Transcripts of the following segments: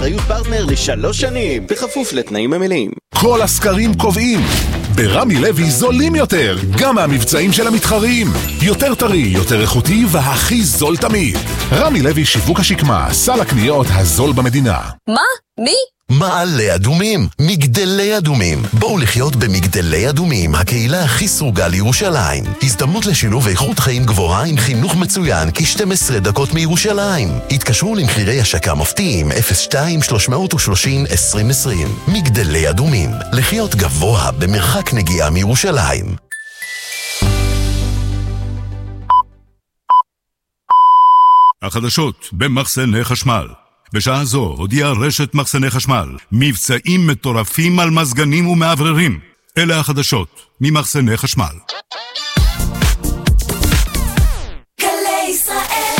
באחריות פרטנר ל3 שנים, בכפוף לתנאים המלאים. כל הסקרים קובעים, ברמי לוי זולים יותר, גם מהמבצעים של המתחרים. יותר טרי, יותר איכותי והכי זול תמיד. רמי לוי שיווק השקמה, סל הקניות הזול במדינה. מה? מי? מעלה אדומים, מגדלי אדומים. בואו לחיות במגדלי אדומים, הקהילה הכי סרוגה לירושלים. הזדמנות לשילוב איכות חיים גבוהה עם חינוך מצוין, כ-12 דקות מירושלים. התקשרו למחירי השקה מפתיעים 02-330-2020. מגדלי אדומים, לחיות גבוה במרחק נגיעה מירושלים. החדשות במחסני חשמל. בשעה זו הודיעה רשת מחסני חשמל מבצעים מטורפים על מזגנים ומעבררים. אלה החדשות ממחסני חשמל. גלי ישראל.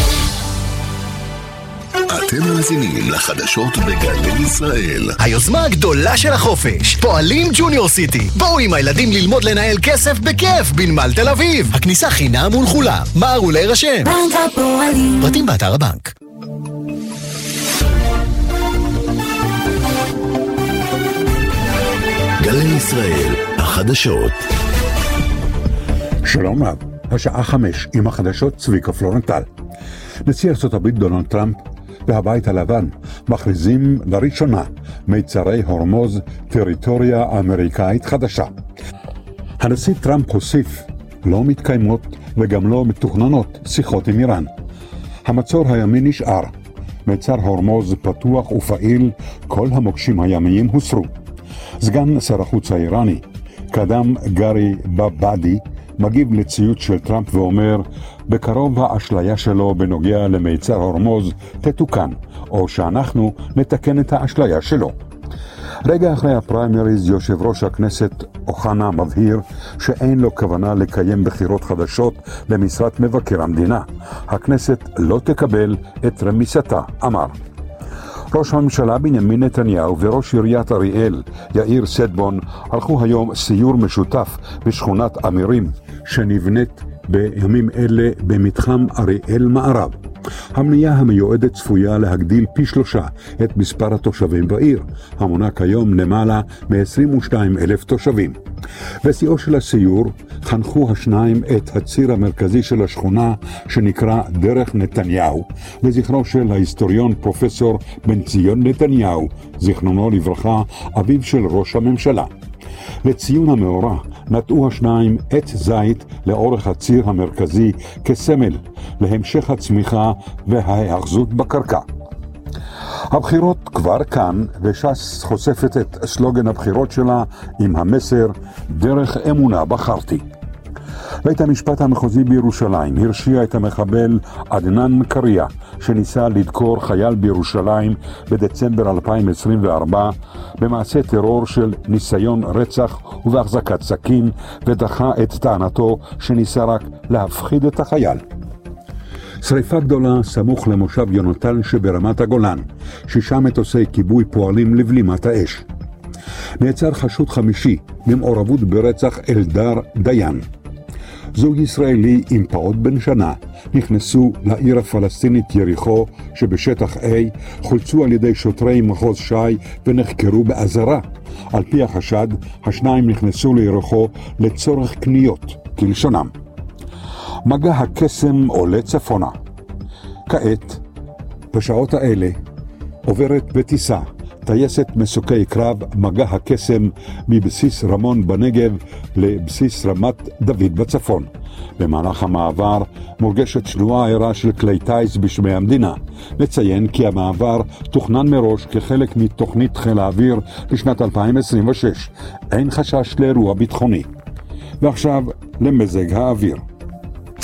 אתם מאזינים לחדשות בגלי ישראל. היוזמה הגדולה של החופש, פועלים ג'וניור סיטי. בואו עם הילדים ללמוד לנהל כסף בכיף בנמל תל אביב. הכניסה חינם ולכולם. מהרו להירשם. בנק הפועלים. פרטים באתר הבנק. גלי ישראל, החדשות. שלום רב, השעה 5 עם החדשות צביקה פלורנטל. נשיא ארצות הברית דונלד טראמפ והבית הלבן מכריזים לראשונה מיצרי הורמוז טריטוריה אמריקאית חדשה. הנשיא טראמפ הוסיף, לא מתקיימות וגם לא מתוכננות שיחות עם איראן. המצור הימי נשאר, מיצר הורמוז פתוח ופעיל, כל המוקשים הימיים הוסרו. סגן שר החוץ האיראני, קדם גארי בבאדי, מגיב לציוץ של טראמפ ואומר, בקרוב האשליה שלו בנוגע למיצר הורמוז תתוקן, או שאנחנו נתקן את האשליה שלו. רגע אחרי הפריימריז, יושב ראש הכנסת אוחנה מבהיר שאין לו כוונה לקיים בחירות חדשות למשרת מבקר המדינה. הכנסת לא תקבל את רמיסתה, אמר. ראש הממשלה בנימין נתניהו וראש עיריית אריאל, יאיר סדבון, הלכו היום סיור משותף בשכונת אמירים, שנבנית בימים אלה במתחם אריאל מערב. המניעה המיועדת צפויה להגדיל פי 3 את מספר התושבים בעיר, המונה כיום למעלה מ-22,000 תושבים. בשיאו של הסיור חנכו השניים את הציר המרכזי של השכונה שנקרא דרך נתניהו, לזכרו של ההיסטוריון פרופסור בן ציון נתניהו, זיכרונו לברכה, אביו של ראש הממשלה. לציון המאורע נטעו השניים עץ זית לאורך הציר המרכזי כסמל להמשך הצמיחה וההאחזות בקרקע. הבחירות כבר כאן, וש"ס חושפת את סלוגן הבחירות שלה עם המסר דרך אמונה בחרתי. בית המשפט המחוזי בירושלים הרשיע את המחבל עדנאן קריה, שניסה לדקור חייל בירושלים בדצמבר 2024 במעשה טרור של ניסיון רצח ובהחזקת סכין, ודחה את טענתו שניסה רק להפחיד את החייל. שריפה גדולה סמוך למושב יונתן שברמת הגולן, 6 מטוסי כיבוי פועלים לבלימת האש. נעצר חשוד חמישי במעורבות ברצח אלדר דיין. זוג ישראלי עם פעוט בן שנה נכנסו לעיר הפלסטינית יריחו שבשטח A, חולצו על ידי שוטרי מחוז ש"י ונחקרו באזהרה. על פי החשד, השניים נכנסו ליריחו לצורך קניות, כלשונם. מגע הקסם עולה צפונה. כעת, בשעות האלה, עוברת בטיסה טייסת מסוקי קרב מגע הקסם מבסיס רמון בנגב לבסיס רמת דוד בצפון. במהלך המעבר מורגשת שלועה ערה של כלי טייס בשמי המדינה. נציין כי המעבר תוכנן מראש כחלק מתוכנית חיל האוויר לשנת 2026. אין חשש לאירוע ביטחוני. ועכשיו למזג האוויר.